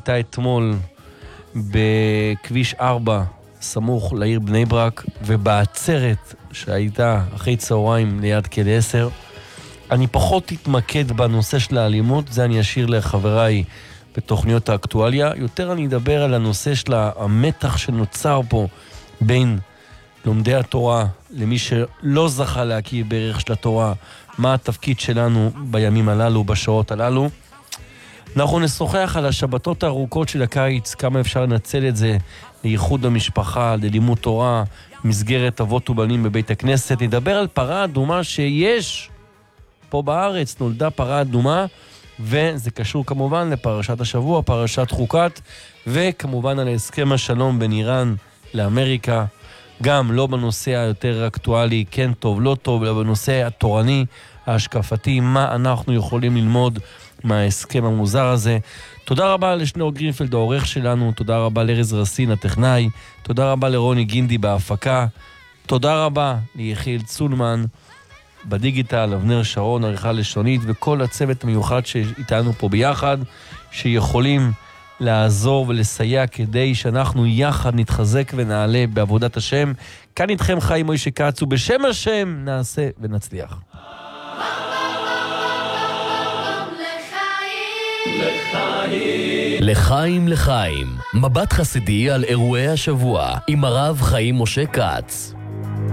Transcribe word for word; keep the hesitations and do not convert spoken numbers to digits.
שהייתה אתמול בכביש ארבע, סמוך לעיר בני ברק, ובעצרת שהייתה אחרי צהריים ליד כלא עשר. אני פחות התמקד בנושא של האלימות, זה אני אשאיר לחבריי בתוכניות האקטואליה. יותר אני אדבר על הנושא של המתח שנוצר פה בין לומדי התורה למי שלא זכה להכיר בערך של התורה, מה התפקיד שלנו בימים הללו, בשעות הללו. אנחנו נשוחח על השבתות הארוכות של הקיץ, כמה אפשר לנצל את זה לייחוד המשפחה, ללימוד תורה, מסגרת אבות ובנים בבית הכנסת. נדבר על פרה אדומה שיש פה בארץ, נולדה פרה אדומה, וזה קשור כמובן לפרשת השבוע, פרשת חוקת, וכמובן על הסכם השלום בין איראן לאמריקה, גם לא בנושא היותר אקטואלי, כן טוב, לא טוב, אלא בנושא התורני, ההשקפתי, מה אנחנו יכולים ללמוד מההסכם המוזר הזה. תודה רבה לשניאור גרינפלד העורך שלנו, תודה רבה לארז רסין הטכנאי, תודה רבה לרוני גינדי בהפקה, תודה רבה ליחיל צולמן בדיגיטל, אבנר שרון עריכה לשונית, וכל הצוות המיוחד שאיתנו פה ביחד, שיכולים לעזור ולסייע כדי שאנחנו יחד נתחזק ונעלה בעבודת השם. כאן איתכם חיים מוישה כץ, ובשם השם נעשה ונצליח. לחיים לחיים, מבט חסידי על אירועי השבוע עם הרב חיים משה כץ.